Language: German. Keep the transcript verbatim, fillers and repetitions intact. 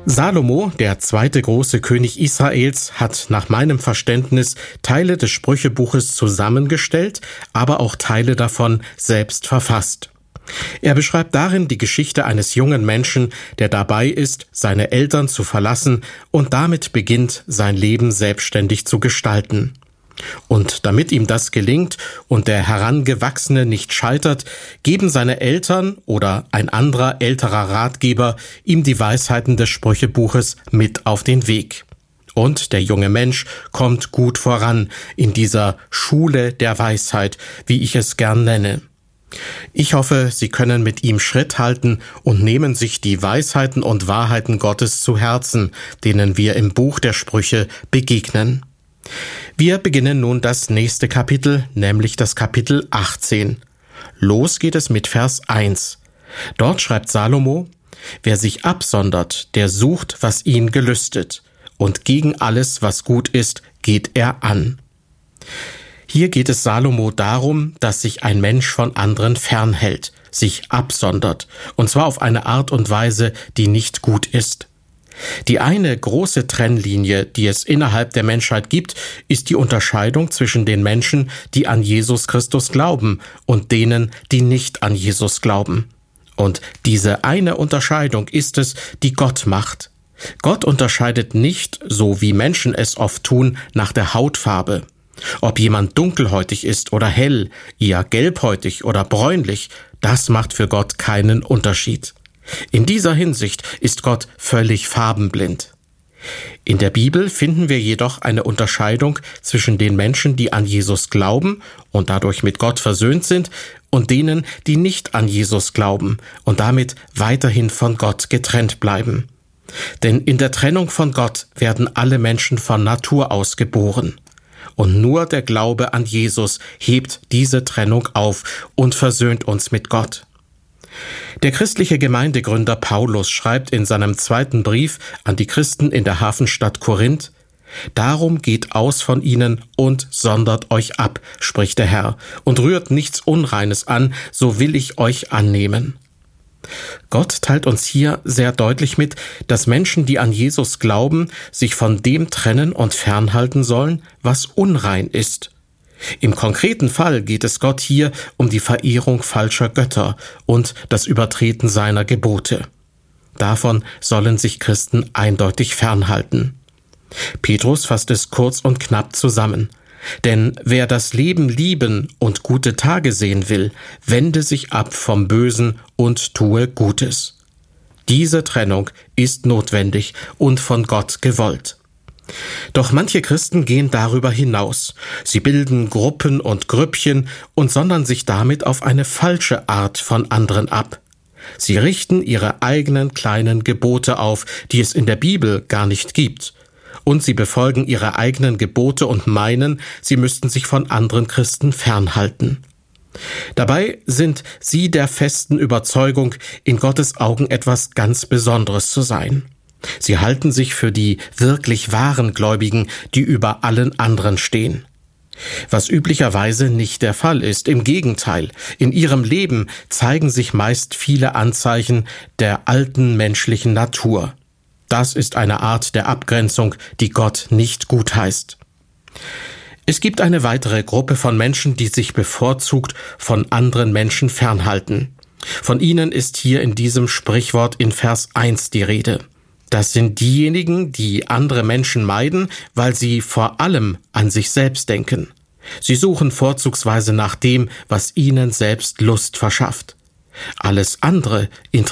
Salomo, der zweite große König Israels, hat nach meinem Verständnis Teile des Sprüchebuches zusammengestellt, aber auch Teile davon selbst verfasst. Er beschreibt darin die Geschichte eines jungen Menschen, der dabei ist, seine Eltern zu verlassen und damit beginnt, sein Leben selbstständig zu gestalten. Und damit ihm das gelingt und der Herangewachsene nicht scheitert, geben seine Eltern oder ein anderer älterer Ratgeber ihm die Weisheiten des Sprüchebuches mit auf den Weg. Und der junge Mensch kommt gut voran in dieser Schule der Weisheit, wie ich es gern nenne. Ich hoffe, Sie können mit ihm Schritt halten und nehmen sich die Weisheiten und Wahrheiten Gottes zu Herzen, denen wir im Buch der Sprüche begegnen. Wir beginnen nun das nächste Kapitel, nämlich das Kapitel achtzehn. Los geht es mit Vers eins. Dort schreibt Salomo: Wer sich absondert, der sucht, was ihn gelüstet, und gegen alles, was gut ist, geht er an. Hier geht es Salomo darum, dass sich ein Mensch von anderen fernhält, sich absondert, und zwar auf eine Art und Weise, die nicht gut ist. Die eine große Trennlinie, die es innerhalb der Menschheit gibt, ist die Unterscheidung zwischen den Menschen, die an Jesus Christus glauben, und denen, die nicht an Jesus glauben. Und diese eine Unterscheidung ist es, die Gott macht. Gott unterscheidet nicht, so wie Menschen es oft tun, nach der Hautfarbe. Ob jemand dunkelhäutig ist oder hell, eher gelbhäutig oder bräunlich, das macht für Gott keinen Unterschied. In dieser Hinsicht ist Gott völlig farbenblind. In der Bibel finden wir jedoch eine Unterscheidung zwischen den Menschen, die an Jesus glauben und dadurch mit Gott versöhnt sind, und denen, die nicht an Jesus glauben und damit weiterhin von Gott getrennt bleiben. Denn in der Trennung von Gott werden alle Menschen von Natur aus geboren. Und nur der Glaube an Jesus hebt diese Trennung auf und versöhnt uns mit Gott. Der christliche Gemeindegründer Paulus schreibt in seinem zweiten Brief an die Christen in der Hafenstadt Korinth: Darum geht aus von ihnen und sondert euch ab, spricht der Herr, und rührt nichts Unreines an, so will ich euch annehmen. Gott teilt uns hier sehr deutlich mit, dass Menschen, die an Jesus glauben, sich von dem trennen und fernhalten sollen, was unrein ist. Im konkreten Fall geht es Gott hier um die Verehrung falscher Götter und das Übertreten seiner Gebote. Davon sollen sich Christen eindeutig fernhalten. Petrus fasst es kurz und knapp zusammen. Denn wer das Leben lieben und gute Tage sehen will, wende sich ab vom Bösen und tue Gutes. Diese Trennung ist notwendig und von Gott gewollt. Doch manche Christen gehen darüber hinaus. Sie bilden Gruppen und Grüppchen und sondern sich damit auf eine falsche Art von anderen ab. Sie richten ihre eigenen kleinen Gebote auf, die es in der Bibel gar nicht gibt. Und sie befolgen ihre eigenen Gebote und meinen, sie müssten sich von anderen Christen fernhalten. Dabei sind sie der festen Überzeugung, in Gottes Augen etwas ganz Besonderes zu sein. Sie halten sich für die wirklich wahren Gläubigen, die über allen anderen stehen. Was üblicherweise nicht der Fall ist. Im Gegenteil, in ihrem Leben zeigen sich meist viele Anzeichen der alten menschlichen Natur. Das ist eine Art der Abgrenzung, die Gott nicht gutheißt. Es gibt eine weitere Gruppe von Menschen, die sich bevorzugt von anderen Menschen fernhalten. Von ihnen ist hier in diesem Sprichwort in Vers eins die Rede. Das sind diejenigen, die andere Menschen meiden, weil sie vor allem an sich selbst denken. Sie suchen vorzugsweise nach dem, was ihnen selbst Lust verschafft. Alles andere interessiert